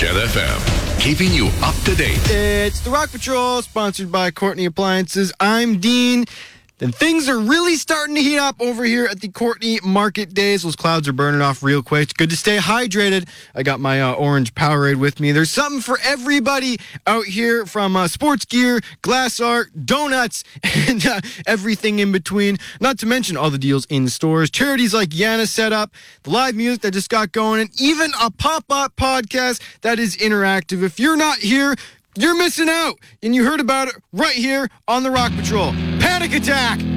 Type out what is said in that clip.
Jet FM, keeping you up to date. It's the Rock Patrol, sponsored by Courtney Appliances. I'm Dean. And things are really starting to heat up over here at the Courtney Market Days. Those clouds are burning off real quick. It's good to stay hydrated. I got my orange Powerade with me. There's something for everybody out here, from sports gear, glass art, donuts, and everything in between. Not to mention all the deals in stores. Charities like Yana set up, the live music that just got going, and even a pop-up podcast that is interactive. If you're not here, you're missing out. And you heard about it right here on the Rock Patrol. Panic Attack!